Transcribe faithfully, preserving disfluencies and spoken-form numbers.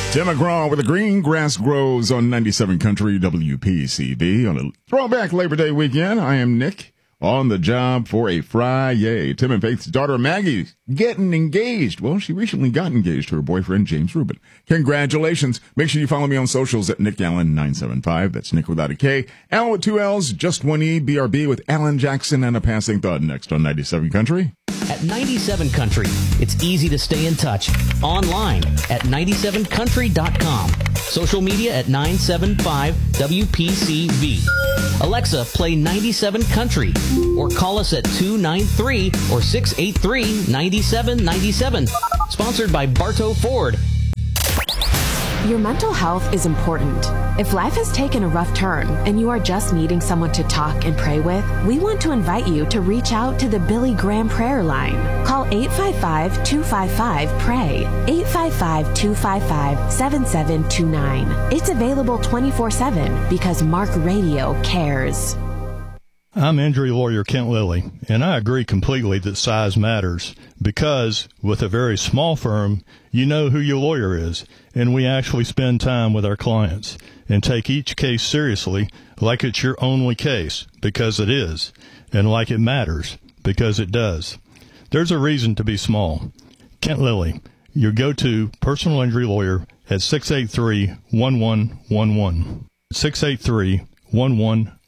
Tim McGraw with the Green Grass Grows on ninety-seven Country W P C B on a throwback Labor Day weekend. I am Nick on the job for a Friday. Tim and Faith's daughter Maggie getting engaged. Well, she recently got engaged to her boyfriend James Rubin. Congratulations. Make sure you follow me on socials at Nick Allen nine seven five. That's Nick without a K. Allen with two L's, just one E, B R B with Alan Jackson and a passing thought next on ninety-seven Country. At ninety-seven Country, it's easy to stay in touch. Online at ninety-seven country dot com. Social media at nine seven five W P C V. Alexa, play ninety-seven Country. Or call us at two nine three or six eight three nine seven nine seven. Sponsored by Bartow Ford. Your mental health is important. If life has taken a rough turn and you are just needing someone to talk and pray with, we want to invite you to reach out to the Billy Graham Prayer Line. Call eight five five, two five five, P R A Y, eight five five, two five five, seven seven two nine. It's available twenty-four seven because Mark Radio cares. I'm injury lawyer Kent Lilly, and I agree completely that size matters because with a very small firm, you know who your lawyer is, and we actually spend time with our clients and take each case seriously like it's your only case, because it is, and like it matters, because it does. There's a reason to be small. Kent Lilly, your go-to personal injury lawyer at six eight three, one one one one. six eight three, one one